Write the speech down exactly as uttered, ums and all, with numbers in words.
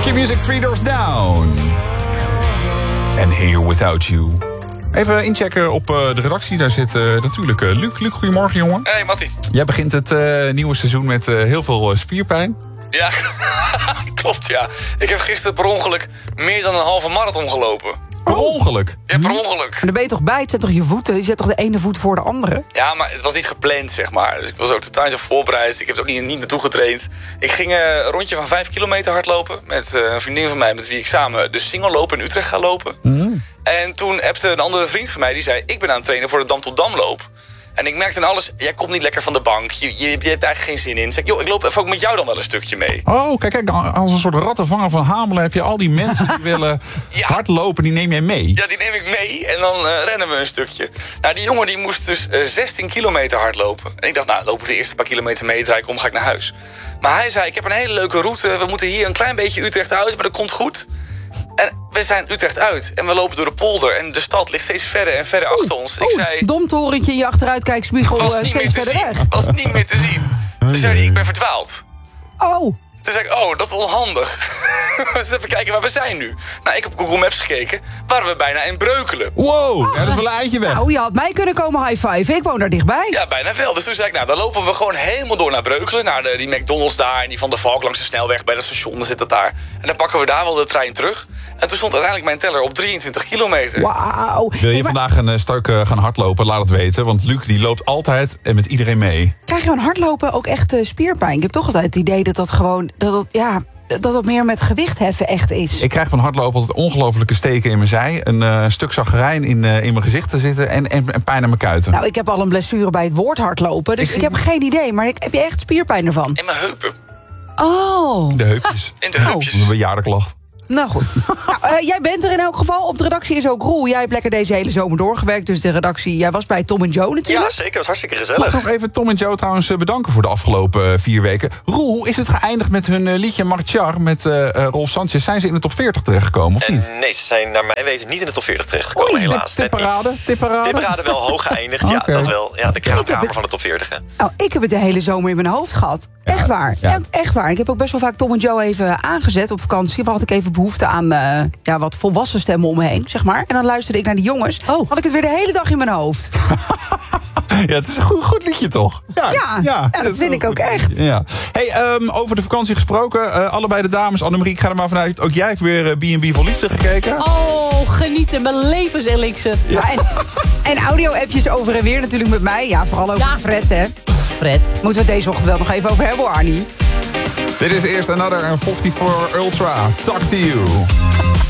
Q-Music, Three Doors Down. And Here Without You. Even inchecken op uh, de redactie. Daar zit uh, natuurlijk uh, Luc. Luc, goedemorgen, jongen. Hey, Mattie. Jij begint het uh, nieuwe seizoen met uh, heel veel uh, spierpijn. Ja, klopt, ja. Ik heb gisteren per ongeluk meer dan een halve marathon gelopen. Per ongeluk? Ja, per ongeluk. Maar dan ben je toch bij? Het zijn toch je voeten? Je zet toch de ene voet voor de andere? Ja, maar het was niet gepland, zeg maar. Dus ik was ook totaal niet zo voorbereid. Ik heb het ook niet, niet naartoe getraind. Ik ging uh, een rondje van vijf kilometer hardlopen. Met uh, een vriendin van mij, met wie ik samen de single lopen in Utrecht ga lopen. Mm. En toen appte een andere vriend van mij, die zei... ik ben aan het trainen voor de Dam tot Damloop. En ik merkte aan alles, jij komt niet lekker van de bank. Je, je, je hebt eigenlijk geen zin in. Zeg ik, joh, ik loop even ook met jou dan wel een stukje mee. Oh, kijk, kijk, als een soort rattenvanger van Hamelen heb je al die mensen die willen ja. hardlopen, die neem jij mee. Ja, die neem ik mee en dan uh, rennen we een stukje. Nou, die jongen die moest dus uh, zestien kilometer hardlopen. En ik dacht, nou, loop ik de eerste paar kilometer mee, draai ik om, ga ik naar huis. Maar hij zei, ik heb een hele leuke route. We moeten hier een klein beetje Utrecht uit, maar dat komt goed. En we zijn Utrecht uit en we lopen door de polder. En de stad ligt steeds verder en verder achter ons. Ik zei, domtorentje in je achteruitkijkspiegel uh, steeds verder zien. weg. Was niet meer te zien. Toen zei hij, ik ben verdwaald. Oh. Toen zei ik, oh, dat is onhandig. Dus even kijken waar we zijn nu. Nou, ik heb op Google Maps gekeken. Waren we bijna in Breukelen. Wow, ja, dat is wel een eindje weg. Nou, je had mij kunnen komen high-five. Ik woon daar dichtbij. Ja, bijna wel. Dus toen zei ik, nou, dan lopen we gewoon helemaal door naar Breukelen. Naar de, die McDonald's daar en die Van der Valk langs de snelweg. Bij dat station, dan zit dat daar. En dan pakken we daar wel de trein terug. En toen stond uiteindelijk mijn teller op drieëntwintig kilometer. Wauw. Wil je nee, maar... vandaag een uh, stuk uh, gaan hardlopen? Laat het weten, want Luc die loopt altijd en met iedereen mee. Krijg je van hardlopen ook echt uh, spierpijn? Ik heb toch altijd het idee dat dat gewoon... Dat dat, ja, dat het meer met gewicht heffen echt is. Ik krijg van hardlopen altijd ongelofelijke steken in mijn zij. Een uh, stuk zagrijn in, uh, in mijn gezicht te zitten en, en, en pijn aan mijn kuiten. Nou, ik heb al een blessure bij het woord hardlopen. Dus ik, ik heb geen idee, maar ik, heb je echt spierpijn ervan? In mijn heupen. Oh. In de heupjes. In de heupjes. Oh. Een bejaardenklacht. Nou goed. nou, uh, jij bent er in elk geval. Op de redactie is ook Roel. Jij hebt lekker deze hele zomer doorgewerkt. Dus de redactie, jij was bij Tom en Joe natuurlijk. Ja, zeker. Dat was hartstikke gezellig. Mag ik nog even Tom en Joe trouwens bedanken voor de afgelopen uh, vier weken. Roel, hoe is het geëindigd met hun uh, liedje Marchar met uh, uh, Rolf Sanchez? Zijn ze in de top veertig terechtgekomen of niet? Uh, nee, ze zijn naar mijn weten niet in de top veertig terechtgekomen, Oei, helaas. Tipparade? Tipparade? Tipparade wel hoog geëindigd, okay. Ja, dat wel. Ja, de kraamkamer van de top veertig. Hè. Oh, ik heb het de hele zomer in mijn hoofd gehad. Ja, echt waar. Ja. Ja, echt waar. Ik heb ook best wel vaak Tom en Joe even aangezet op vakantie. Waar had ik even behoefte aan uh, ja, wat volwassen stemmen om me heen, zeg maar. En dan luisterde ik naar die jongens. Oh. Had ik het weer de hele dag in mijn hoofd. Ja, het is een goed, goed liedje toch? Ja, ja, ja, ja dat vind ik ook echt. Ja. Hey, um, over de vakantie gesproken. Uh, allebei de dames, Annemarie, ik ga er maar vanuit. Ook jij hebt weer uh, B en B voor liefde gekeken. Oh, genieten. Mijn levenselixer. Ja. Ja, en, en audio-appjes over en weer natuurlijk met mij. Ja, vooral over ja. Fred, hè. Fred. Moeten we het deze ochtend wel nog even over hebben, Arnie. Dit is eerst Another en vijfenveertig Ultra. Talk to you.